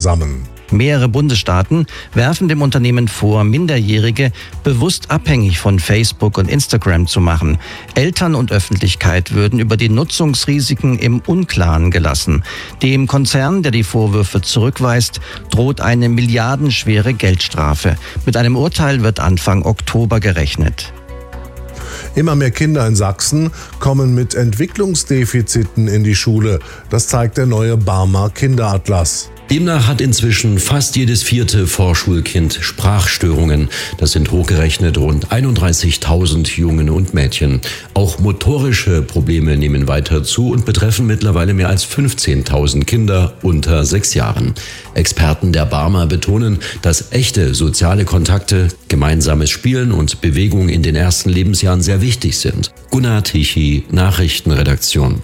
zusammen. Mehrere Bundesstaaten werfen dem Unternehmen vor, Minderjährige bewusst abhängig von Facebook und Instagram zu machen. Eltern und Öffentlichkeit würden über die Nutzungsrisiken im Unklaren gelassen. Dem Konzern, der die Vorwürfe zurückweist, droht eine milliardenschwere Geldstrafe. Mit einem Urteil wird Anfang Oktober gerechnet. Immer mehr Kinder in Sachsen kommen mit Entwicklungsdefiziten in die Schule. Das zeigt der neue Barmer Kinderatlas. Demnach hat inzwischen fast jedes 4. Vorschulkind Sprachstörungen. Das sind hochgerechnet rund 31.000 Jungen und Mädchen. Auch motorische Probleme nehmen weiter zu und betreffen mittlerweile mehr als 15.000 Kinder unter 6 Jahren. Experten der Barmer betonen, dass echte soziale Kontakte, gemeinsames Spielen und Bewegung in den ersten Lebensjahren sehr wichtig sind. Gunnar Tichy, Nachrichtenredaktion.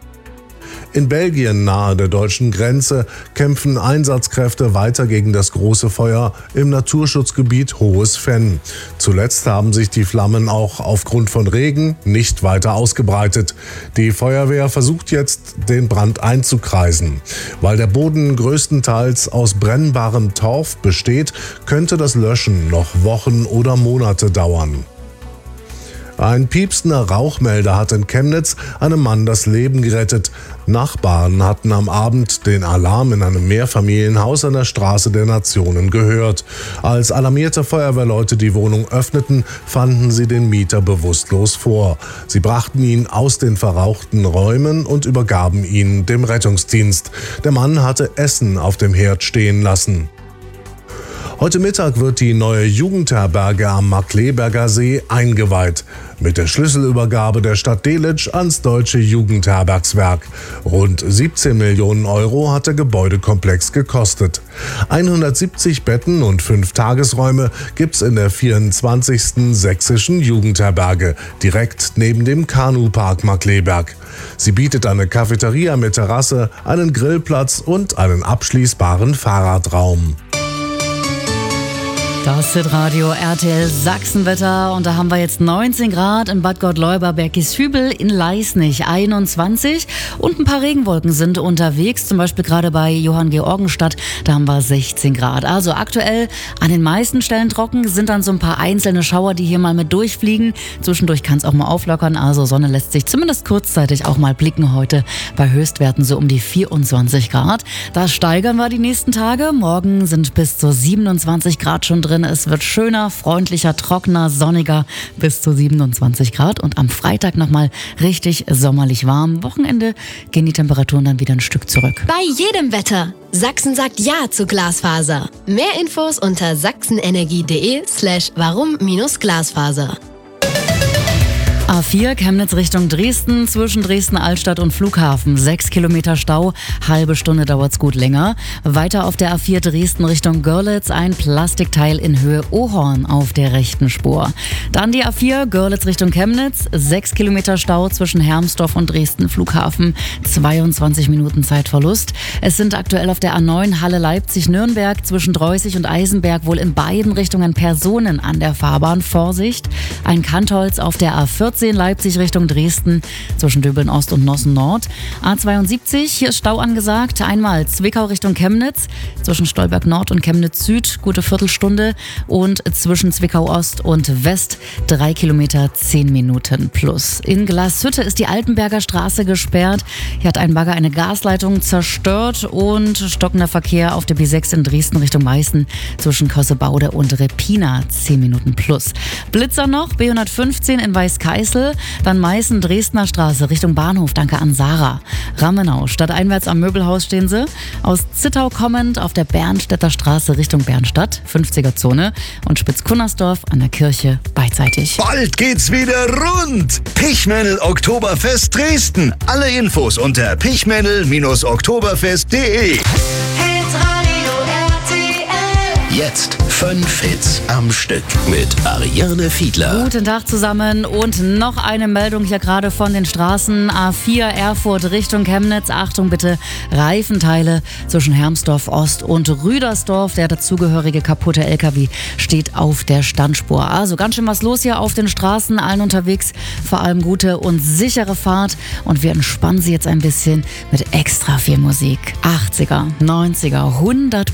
In Belgien nahe der deutschen Grenze kämpfen Einsatzkräfte weiter gegen das große Feuer im Naturschutzgebiet Hohes Venn. Zuletzt haben sich die Flammen auch aufgrund von Regen nicht weiter ausgebreitet. Die Feuerwehr versucht jetzt, den Brand einzukreisen. Weil der Boden größtenteils aus brennbarem Torf besteht, könnte das Löschen noch Wochen oder Monate dauern. Ein piepsender Rauchmelder hat in Chemnitz einem Mann das Leben gerettet. Nachbarn hatten am Abend den Alarm in einem Mehrfamilienhaus an der Straße der Nationen gehört. Als alarmierte Feuerwehrleute die Wohnung öffneten, fanden sie den Mieter bewusstlos vor. Sie brachten ihn aus den verrauchten Räumen und übergaben ihn dem Rettungsdienst. Der Mann hatte Essen auf dem Herd stehen lassen. Heute Mittag wird die neue Jugendherberge am Markkleeberger See eingeweiht. Mit der Schlüsselübergabe der Stadt Delitzsch ans Deutsche Jugendherbergswerk. Rund 17 Millionen Euro hat der Gebäudekomplex gekostet. 170 Betten und 5 Tagesräume gibt's in der 24. sächsischen Jugendherberge, direkt neben dem Kanupark Markkleeberg. Sie bietet eine Cafeteria mit Terrasse, einen Grillplatz und einen abschließbaren Fahrradraum. Das Hitradio RTL Sachsenwetter und da haben wir jetzt 19 Grad in Bad Gottleuba, Bergisch-Hübel, in Leisnig 21 und ein paar Regenwolken sind unterwegs, zum Beispiel gerade bei Johann Georgenstadt, da haben wir 16 Grad. Also aktuell an den meisten Stellen trocken, sind dann so ein paar einzelne Schauer, die hier mal mit durchfliegen. Zwischendurch kann es auch mal auflockern, also Sonne lässt sich zumindest kurzzeitig auch mal blicken heute bei Höchstwerten so um die 24 Grad. Das steigern wir die nächsten Tage. Morgen sind bis zu 27 Grad schon drin. Es wird schöner, freundlicher, trockener, sonniger bis zu 27 Grad und am Freitag nochmal richtig sommerlich warm. Wochenende gehen die Temperaturen dann wieder ein Stück zurück. Bei jedem Wetter. Sachsen sagt Ja zu Glasfaser. Mehr Infos unter sachsenenergie.de/warum-Glasfaser. A4 Chemnitz Richtung Dresden, zwischen Dresden-Altstadt und Flughafen. 6 Kilometer Stau, halbe Stunde dauert's gut länger. Weiter auf der A4 Dresden Richtung Görlitz, ein Plastikteil in Höhe Ohorn auf der rechten Spur. Dann die A4 Görlitz Richtung Chemnitz, 6 Kilometer Stau zwischen Hermsdorf und Dresden Flughafen, 22 Minuten Zeitverlust. Es sind aktuell auf der A9 Halle Leipzig-Nürnberg zwischen Dreußig und Eisenberg wohl in beiden Richtungen Personen an der Fahrbahn. Vorsicht! Ein Kantholz auf der A14 Leipzig Richtung Dresden zwischen Döbeln Ost und Nossen Nord. A72, hier ist Stau angesagt. Einmal Zwickau Richtung Chemnitz, zwischen Stolberg Nord und Chemnitz Süd, gute Viertelstunde. Und zwischen Zwickau Ost und West 3 Kilometer, 10 Minuten plus. In Glashütte ist die Altenberger Straße gesperrt. Hier hat ein Bagger eine Gasleitung zerstört und stockender Verkehr auf der B6 in Dresden Richtung Meißen zwischen Kossebaude und Repina 10 Minuten plus. Blitzer noch, B115 in Weißkeißel, dann Meißen, Dresdner Straße Richtung Bahnhof, danke an Sarah. Rammenau, stadteinwärts am Möbelhaus stehen sie. Aus Zittau kommend auf der Bernstädter Straße Richtung Bernstadt, 50er-Zone und Spitzkunnersdorf an der Kirche beidseitig. Bald geht's wieder rund! Pichmännel Oktoberfest Dresden. Alle Infos unter pichmännel-oktoberfest.de. Jetzt 5 Hits am Stück mit Ariane Fiedler. Guten Tag zusammen und noch eine Meldung hier gerade von den Straßen. A4 Erfurt Richtung Chemnitz. Achtung bitte, Reifenteile zwischen Hermsdorf Ost und Rüdersdorf. Der dazugehörige kaputte LKW steht auf der Standspur. Also ganz schön was los hier auf den Straßen. Allen unterwegs vor allem gute und sichere Fahrt. Und wir entspannen Sie jetzt ein bisschen mit extra viel Musik. 80er, 90er, 100